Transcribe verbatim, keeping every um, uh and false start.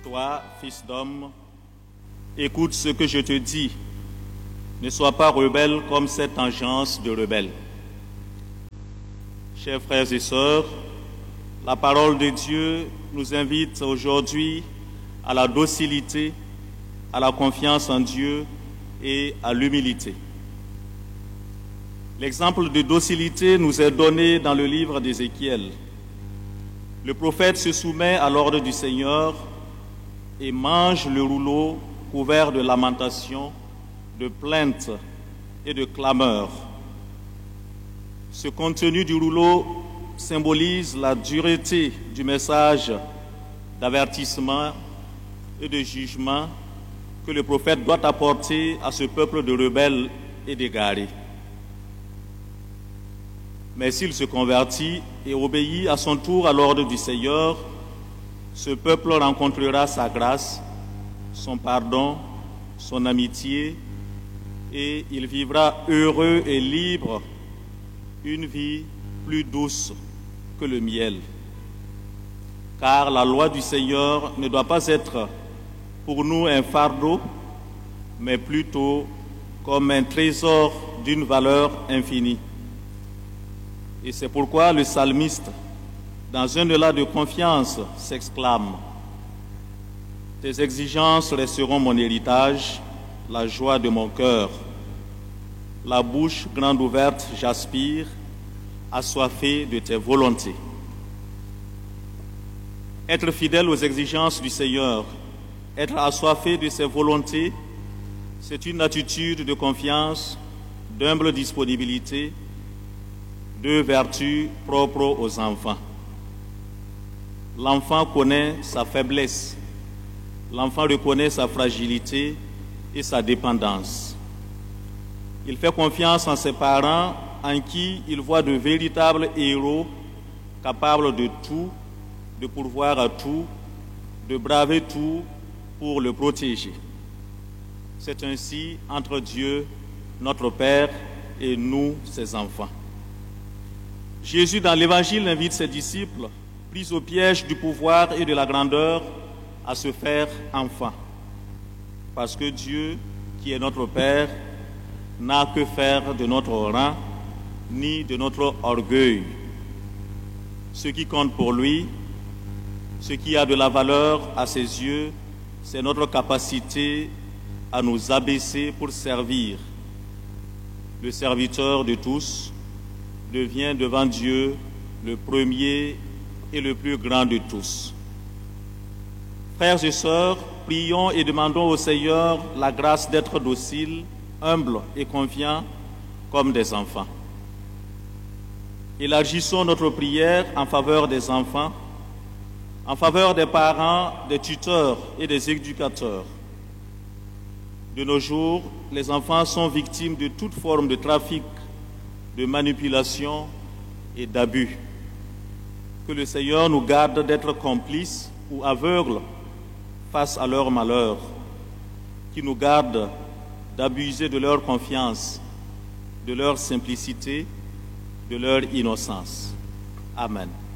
toi, fils d'homme, écoute ce que je te dis. Ne sois pas rebelle comme cette engeance de rebelle. Chers frères et sœurs, la parole de Dieu nous invite aujourd'hui à la docilité, à la confiance en Dieu et à l'humilité. L'exemple de docilité nous est donné dans le livre d'Ézéchiel. Le prophète se soumet à l'ordre du Seigneur et mange le rouleau couvert de lamentations, de plaintes et de clameurs. Ce contenu du rouleau symbolise la dureté du message d'avertissement et de jugement que le prophète doit apporter à ce peuple de rebelles et d'égarés. Mais s'il se convertit et obéit à son tour à l'ordre du Seigneur, ce peuple rencontrera sa grâce, son pardon, son amitié, et il vivra heureux et libre, une vie plus douce que le miel. Car la loi du Seigneur ne doit pas être pour nous un fardeau, mais plutôt comme un trésor d'une valeur infinie. Et c'est pourquoi le psalmiste, dans un élan de confiance, s'exclame: tes exigences resteront mon héritage, la joie de mon cœur. La bouche grande ouverte, j'aspire, assoiffé de tes volontés. Être fidèle aux exigences du Seigneur, être assoiffé de ses volontés, c'est une attitude de confiance, d'humble disponibilité, deux vertus propres aux enfants. L'enfant connaît sa faiblesse, l'enfant reconnaît sa fragilité et sa dépendance. Il fait confiance en ses parents, en qui il voit de véritables héros, capables de tout, de pourvoir à tout, de braver tout pour le protéger. C'est ainsi entre Dieu, notre Père, et nous, ses enfants. Jésus, dans l'Évangile, invite ses disciples, pris au piège du pouvoir et de la grandeur, à se faire enfants. Parce que Dieu, qui est notre Père, n'a que faire de notre rang, ni de notre orgueil. Ce qui compte pour lui, ce qui a de la valeur à ses yeux, c'est notre capacité à nous abaisser pour servir. Le serviteur de tous devient devant Dieu le premier et le plus grand de tous. Frères et sœurs, prions et demandons au Seigneur la grâce d'être dociles, humbles et confiants comme des enfants. Élargissons notre prière en faveur des enfants, en faveur des parents, des tuteurs et des éducateurs. De nos jours, les enfants sont victimes de toute forme de trafic, de manipulation et d'abus. Que le Seigneur nous garde d'être complices ou aveugles face à leur malheur, qui nous garde d'abuser de leur confiance, de leur simplicité, de leur innocence. Amen.